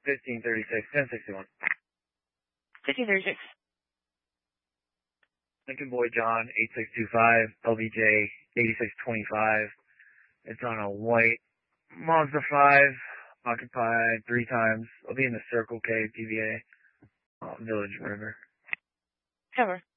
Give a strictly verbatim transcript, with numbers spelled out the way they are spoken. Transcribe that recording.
fifteen thirty-six, ten sixty-one. fifteen thirty-six. Lincoln Boy John, eight six two five, L V J, eighty-six twenty-five. It's on a white Mazda five, occupied three times. I'll be in the Circle K, P V A, uh, Village River. Cover.